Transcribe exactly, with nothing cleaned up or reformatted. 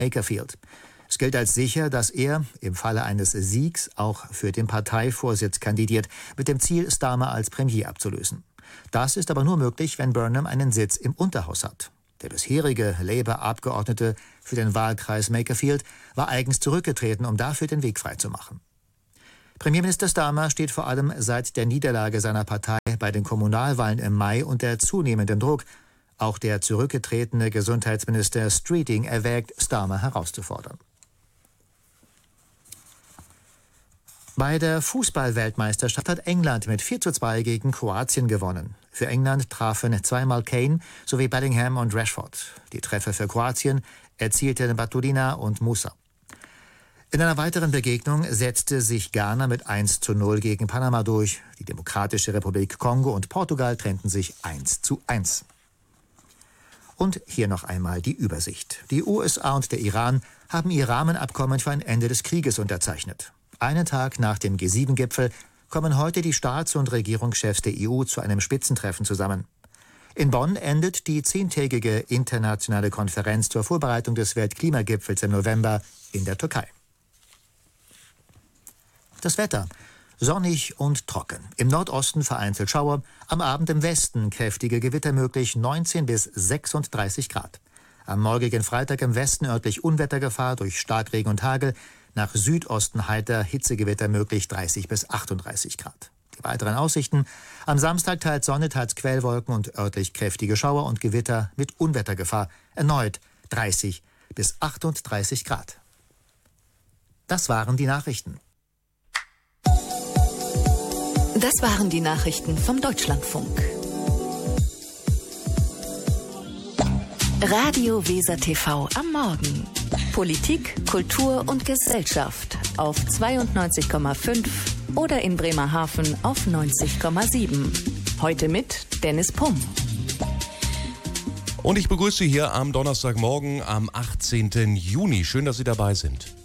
Makerfield. Es gilt als sicher, dass er im Falle eines Siegs auch für den Parteivorsitz kandidiert, mit dem Ziel, Starmer als Premier abzulösen. Das ist aber nur möglich, wenn Burnham einen Sitz im Unterhaus hat. Der bisherige Labour-Abgeordnete für den Wahlkreis Makerfield war eigens zurückgetreten, um dafür den Weg freizumachen. Premierminister Starmer steht vor allem seit der Niederlage seiner Partei bei den Kommunalwahlen im Mai unter zunehmendem Druck. Auch der zurückgetretene Gesundheitsminister Streeting erwägt, Starmer herauszufordern. Bei der Fußball-Weltmeisterschaft hat England mit vier zu zwei gegen Kroatien gewonnen. Für England trafen zweimal Kane sowie Bellingham und Rashford. Die Treffer für Kroatien erzielten Batudina und Musa. In einer weiteren Begegnung setzte sich Ghana mit eins zu null gegen Panama durch. Die Demokratische Republik Kongo und Portugal trennten sich eins zu eins. Und hier noch einmal die Übersicht. Die U S A und der Iran haben ihr Rahmenabkommen für ein Ende des Krieges unterzeichnet. Einen Tag nach dem G sieben Gipfel kommen heute die Staats- und Regierungschefs der E U zu einem Spitzentreffen zusammen. In Bonn endet die zehntägige internationale Konferenz zur Vorbereitung des Weltklimagipfels im November in der Türkei. Das Wetter. Sonnig und trocken. Im Nordosten vereinzelt Schauer, am Abend im Westen kräftige Gewitter möglich, neunzehn bis sechsunddreißig Grad. Am morgigen Freitag im Westen örtlich Unwettergefahr durch Starkregen und Hagel. Nach Südosten heiter, Hitzegewitter möglich, dreißig bis achtunddreißig Grad. Die weiteren Aussichten: am Samstag teils Sonne, teils Quellwolken und örtlich kräftige Schauer und Gewitter mit Unwettergefahr. Erneut dreißig bis achtunddreißig Grad. Das waren die Nachrichten. Das waren die Nachrichten vom Deutschlandfunk. Radio Weser T V am Morgen. Politik, Kultur und Gesellschaft auf zweiundneunzig Komma fünf oder in Bremerhaven auf neunzig Komma sieben. Heute mit Dennis Pumm. Und ich begrüße Sie hier am Donnerstagmorgen am achtzehnten Juni. Schön, dass Sie dabei sind.